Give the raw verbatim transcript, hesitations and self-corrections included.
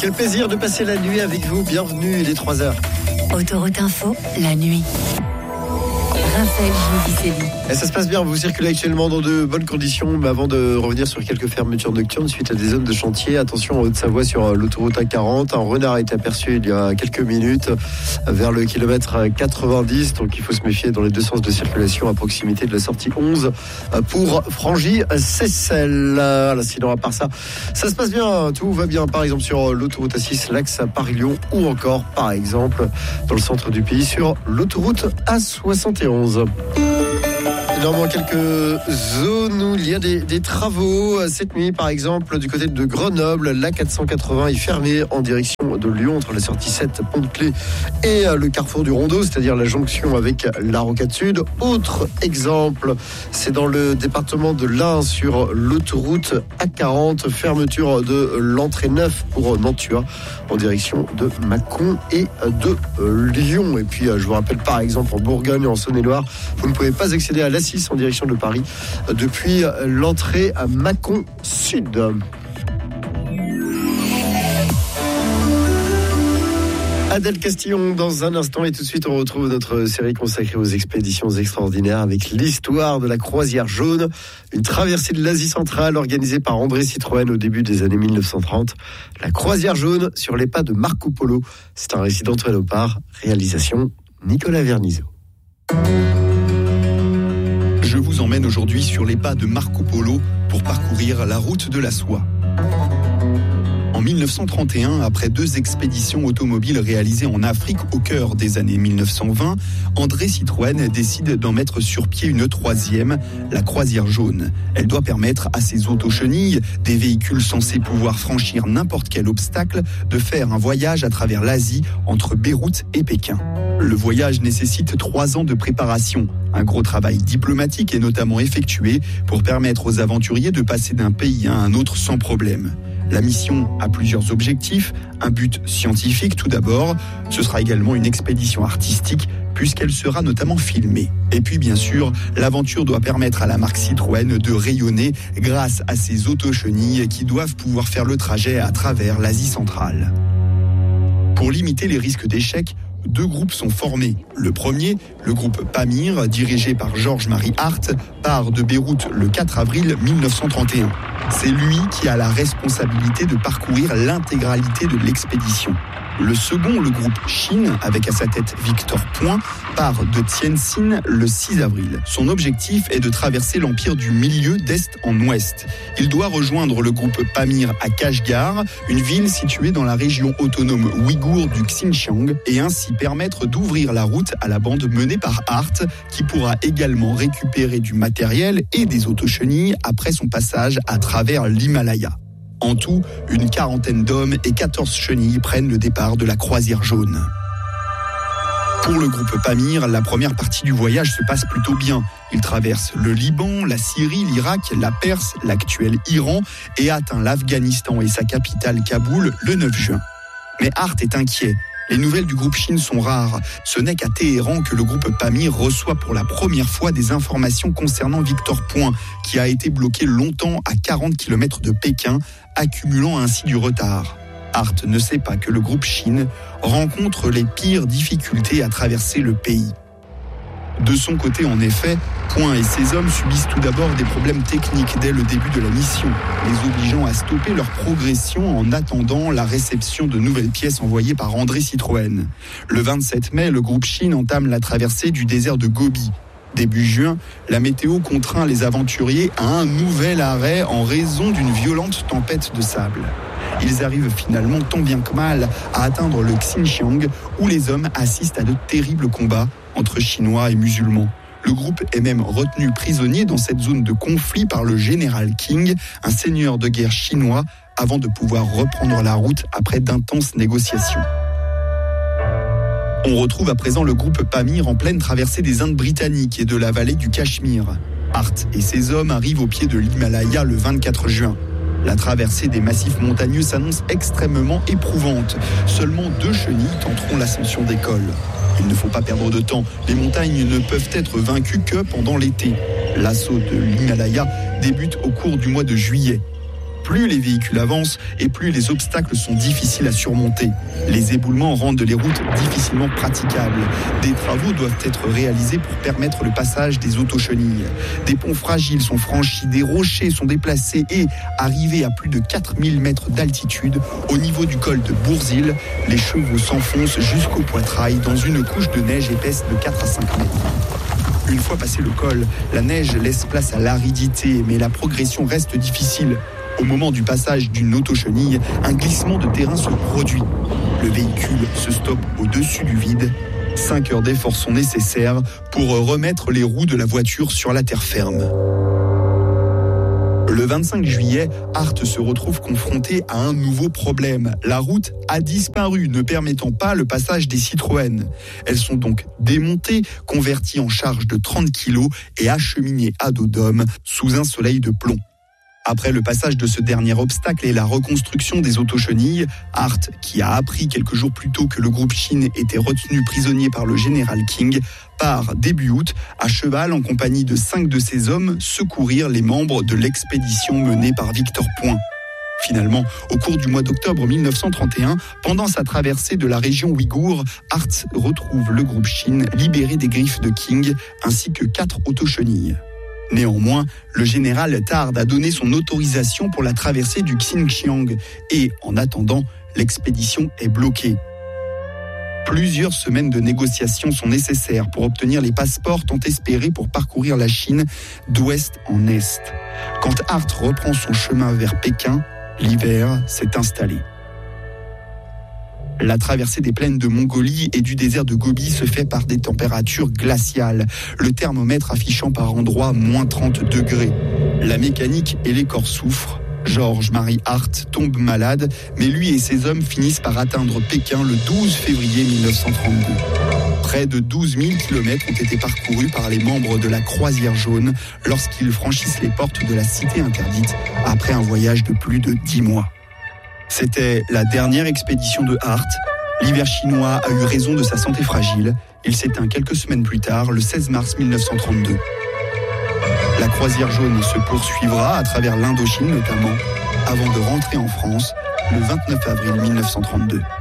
Quel plaisir de passer la nuit avec vous. Bienvenue, il est trois heures. Autoroute Info, la nuit. Raphaël Giudicelli. Et ça se passe bien, vous circulez actuellement dans de bonnes conditions. Mais avant de revenir sur quelques fermetures nocturnes suite à des zones de chantier, attention en Haute-Savoie sur l'autoroute A quarante. Un renard a été aperçu il y a quelques minutes vers le kilomètre quatre-vingt-dix. Donc il faut se méfier dans les deux sens de circulation à proximité de la sortie onze pour Frangy-Seyssel. Voilà, sinon à part ça, ça se passe bien, tout va bien. Par exemple sur l'autoroute A six, l'axe à Paris-Lyon, ou encore par exemple dans le centre du pays sur l'autoroute A soixante et onze. Énormément quelques zones où il y a des, des travaux. Cette nuit, par exemple, du côté de Grenoble, l'A quatre cent quatre-vingts est fermé en direction de Lyon, entre la sortie sept, Pont-de-Clé, et le carrefour du Rondeau, c'est-à-dire la jonction avec la Rocade Sud. Autre exemple, c'est dans le département de l'Ain, sur l'autoroute A quarante, fermeture de l'entrée neuf pour Nantua, en direction de Mâcon et de Lyon. Et puis, je vous rappelle, par exemple, en Bourgogne, en Saône-et-Loire, vous ne pouvez pas accéder à l'A six en direction de Paris depuis l'entrée à Mâcon Sud. Adèle Castillon dans un instant, et tout de suite on retrouve notre série consacrée aux expéditions extraordinaires avec l'histoire de la croisière jaune, une traversée de l'Asie centrale organisée par André Citroën au début des années mille neuf cent trente. La croisière jaune sur les pas de Marco Polo, c'est un récit d'Antoine Opar, réalisation Nicolas Vernizzo. Je vous emmène aujourd'hui sur les pas de Marco Polo pour parcourir la route de la soie. En mille neuf cent trente et un, après deux expéditions automobiles réalisées en Afrique au cœur des années mille neuf cent vingt, André Citroën décide d'en mettre sur pied une troisième, la croisière jaune. Elle doit permettre à ces autochenilles, des véhicules censés pouvoir franchir n'importe quel obstacle, de faire un voyage à travers l'Asie entre Beyrouth et Pékin. Le voyage nécessite trois ans de préparation. Un gros travail diplomatique est notamment effectué pour permettre aux aventuriers de passer d'un pays à un autre sans problème. La mission a plusieurs objectifs, un but scientifique tout d'abord, ce sera également une expédition artistique puisqu'elle sera notamment filmée. Et puis bien sûr, l'aventure doit permettre à la marque Citroën de rayonner grâce à ses autochenilles qui doivent pouvoir faire le trajet à travers l'Asie centrale. Pour limiter les risques d'échec, deux groupes sont formés. Le premier, le groupe Pamir, dirigé par Georges-Marie Hart, part de Beyrouth le quatre avril mille neuf cent trente et un. C'est lui qui a la responsabilité de parcourir l'intégralité de l'expédition. Le second, le groupe Chine, avec à sa tête Victor Point, part de Tientsin le six avril. Son objectif est de traverser l'empire du milieu d'est en ouest. Il doit rejoindre le groupe Pamir à Kashgar, une ville située dans la région autonome ouïghour du Xinjiang, et ainsi permettre d'ouvrir la route à la bande menée par Hart, qui pourra également récupérer du matériel et des autochenilles après son passage à travers l'Himalaya. En tout, une quarantaine d'hommes et quatorze chenilles prennent le départ de la croisière jaune. Pour le groupe Pamir, la première partie du voyage se passe plutôt bien. Il traverse le Liban, la Syrie, l'Irak, la Perse, l'actuel Iran et atteint l'Afghanistan et sa capitale Kaboul le neuf juin. Mais Hart est inquiet. Les nouvelles du groupe Chine sont rares. Ce n'est qu'à Téhéran que le groupe Pamir reçoit pour la première fois des informations concernant Victor Point, qui a été bloqué longtemps à quarante kilomètres de Pékin, accumulant ainsi du retard. Hart ne sait pas que le groupe Chine rencontre les pires difficultés à traverser le pays. De son côté, en effet, Point et ses hommes subissent tout d'abord des problèmes techniques dès le début de la mission, les obligeant à stopper leur progression en attendant la réception de nouvelles pièces envoyées par André Citroën. Le vingt-sept mai, le groupe Chine entame la traversée du désert de Gobi. Début juin, la météo contraint les aventuriers à un nouvel arrêt en raison d'une violente tempête de sable. Ils arrivent finalement tant bien que mal à atteindre le Xinjiang, où les hommes assistent à de terribles combats entre Chinois et musulmans. Le groupe est même retenu prisonnier dans cette zone de conflit par le général Qing, un seigneur de guerre chinois, avant de pouvoir reprendre la route après d'intenses négociations. On retrouve à présent le groupe Pamir en pleine traversée des Indes britanniques et de la vallée du Cachemire. Hart et ses hommes arrivent au pied de l'Himalaya le vingt-quatre juin. La traversée des massifs montagneux s'annonce extrêmement éprouvante. Seulement deux chenilles tenteront l'ascension des cols. Il ne faut pas perdre de temps. Les montagnes ne peuvent être vaincues que pendant l'été. L'assaut de l'Himalaya débute au cours du mois de juillet. Plus les véhicules avancent et plus les obstacles sont difficiles à surmonter. Les éboulements rendent les routes difficilement praticables. Des travaux doivent être réalisés pour permettre le passage des autochenilles. Des ponts fragiles sont franchis, des rochers sont déplacés et, arrivés à plus de quatre mille mètres d'altitude, au niveau du col de Bourzil, les chevaux s'enfoncent jusqu'au poitrail dans une couche de neige épaisse de quatre à cinq mètres. Une fois passé le col, la neige laisse place à l'aridité, mais la progression reste difficile. Au moment du passage d'une autochenille, un glissement de terrain se produit. Le véhicule se stoppe au-dessus du vide. Cinq heures d'efforts sont nécessaires pour remettre les roues de la voiture sur la terre ferme. Le vingt-cinq juillet, Hart se retrouve confronté à un nouveau problème. La route a disparu, ne permettant pas le passage des Citroën. Elles sont donc démontées, converties en charge de trente kilos et acheminées à dos d'homme sous un soleil de plomb. Après le passage de ce dernier obstacle et la reconstruction des autochenilles, Hart, qui a appris quelques jours plus tôt que le groupe Shin était retenu prisonnier par le général King, part début août, à cheval en compagnie de cinq de ses hommes, secourir les membres de l'expédition menée par Victor Point. Finalement, au cours du mois d'octobre mille neuf cent trente et un, pendant sa traversée de la région ouïghour, Hart retrouve le groupe Shin libéré des griffes de King, ainsi que quatre autochenilles. Néanmoins, le général tarde à donner son autorisation pour la traversée du Xinjiang et, en attendant, l'expédition est bloquée. Plusieurs semaines de négociations sont nécessaires pour obtenir les passeports tant espérés pour parcourir la Chine d'ouest en est. Quand Hart reprend son chemin vers Pékin, l'hiver s'est installé. La traversée des plaines de Mongolie et du désert de Gobi se fait par des températures glaciales, le thermomètre affichant par endroits moins trente degrés. La mécanique et les corps souffrent. Georges-Marie Hart tombe malade, mais lui et ses hommes finissent par atteindre Pékin le douze février mille neuf cent trente-deux. Près de douze mille kilomètres ont été parcourus par les membres de la Croisière jaune lorsqu'ils franchissent les portes de la cité interdite après un voyage de plus de dix mois. C'était la dernière expédition de Hart. L'hiver chinois a eu raison de sa santé fragile. Il s'éteint quelques semaines plus tard, le seize mars mille neuf cent trente-deux. La croisière jaune se poursuivra à travers l'Indochine notamment, avant de rentrer en France le vingt-neuf avril mille neuf cent trente-deux.